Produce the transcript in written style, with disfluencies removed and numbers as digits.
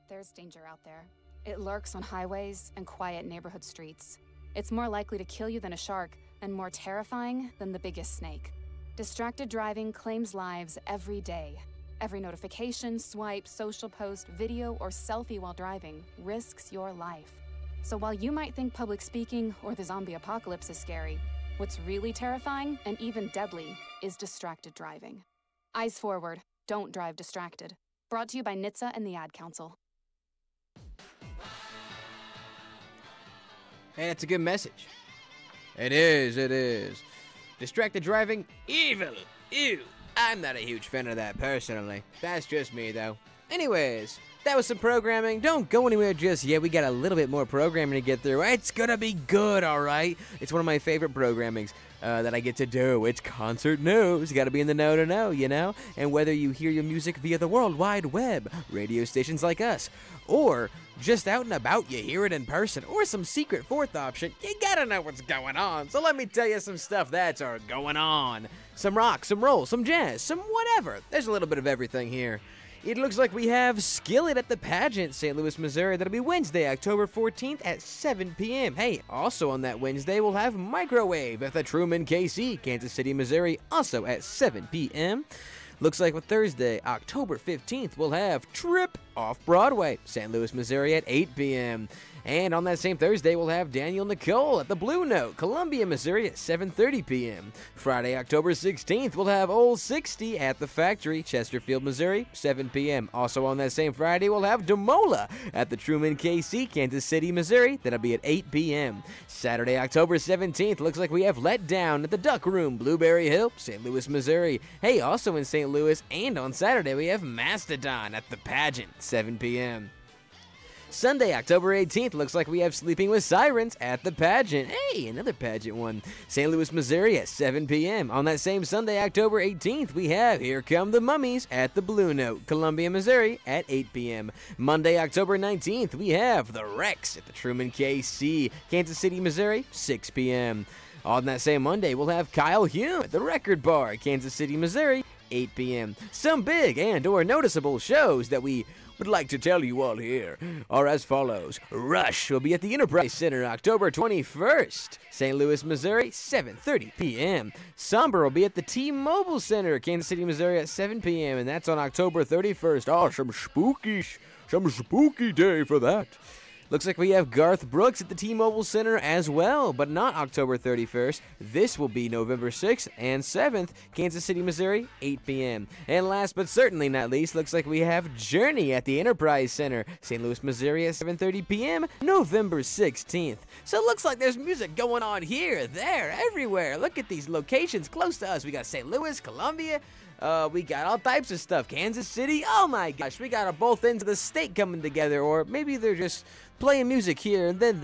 There's danger out there. It lurks on highways and quiet neighborhood streets. It's more likely to kill you than a shark, and more terrifying than the biggest snake. Distracted driving claims lives every day. Every notification, swipe, social post, video, or selfie while driving risks your life. So while you might think public speaking or the zombie apocalypse is scary, what's really terrifying and even deadly is distracted driving. Eyes forward, don't drive distracted. Brought to you by NHTSA and the Ad Council. Hey, that's a good message. It is. Distracted driving, evil. Ew. I'm not a huge fan of that personally. That's just me though. Anyways, that was some programming. Don't go anywhere just yet. We got a little bit more programming to get through. It's gonna be good, alright? It's one of my favorite programmings that I get to do. It's concert news. You gotta be in the know to know, you know? And whether you hear your music via the World Wide Web, radio stations like us, or just out and about, you hear it in person, or some secret fourth option, you gotta know what's going on. So let me tell you some stuff that's going on. Some rock, some roll, some jazz, some whatever. There's a little bit of everything here. It looks like we have Skillet at the Pageant, St. Louis, Missouri. That'll be Wednesday, October 14th at 7 p.m. Hey, also on that Wednesday, we'll have Microwave at the Truman KC, Kansas City, Missouri, also at 7 p.m. Looks like with Thursday, October 15th, we'll have Trip Off-Broadway, St. Louis, Missouri at 8 p.m. And on that same Thursday, we'll have Daniel Nicole at the Blue Note, Columbia, Missouri at 7:30 p.m. Friday, October 16th, we'll have Old 60 at the Factory, Chesterfield, Missouri, 7 p.m. Also on that same Friday, we'll have Demola at the Truman KC, Kansas City, Missouri. That'll be at 8 p.m. Saturday, October 17th, looks like we have Let Down at the Duck Room, Blueberry Hill, St. Louis, Missouri. Hey, also in St. Louis, and on Saturday, we have Mastodon at the Pageant, 7 p.m. Sunday, October 18th, looks like we have Sleeping with Sirens at the Pageant. Hey, another pageant one. St. Louis, Missouri at 7 p.m. On that same Sunday, October 18th, we have Here Come the Mummies at the Blue Note, Columbia, Missouri at 8 p.m. Monday, October 19th, we have The Rex at the Truman KC, Kansas City, Missouri, 6 p.m. On that same Monday, we'll have Kyle Hume at the Record Bar, Kansas City, Missouri, 8 p.m. Some big and or noticeable shows that we would like to tell you all here are as follows. Rush will be at the Enterprise Center October 21st, St. Louis, Missouri, 7:30 p.m. Somber will be at the T-Mobile Center, Kansas City, Missouri at 7 p.m. and that's on October 31st. Oh, some spooky day for that. Looks like we have Garth Brooks at the T-Mobile Center as well, but not October 31st. This will be November 6th and 7th, Kansas City, Missouri, 8 p.m. And last but certainly not least, looks like we have Journey at the Enterprise Center, St. Louis, Missouri at 7:30 p.m., November 16th. So it looks like there's music going on here, there, everywhere. Look at these locations close to us. We got St. Louis, Columbia. We got all types of stuff. Kansas City. Oh my gosh, we got both ends of the state coming together, or maybe they're just playing music here and then